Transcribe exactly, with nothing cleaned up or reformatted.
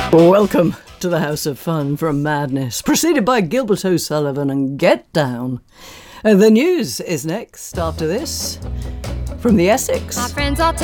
Welcome to the House of Fun from Madness, preceded by Gilbert O'Sullivan and Get Down. Uh, the news is next after this from the Essex. My friends all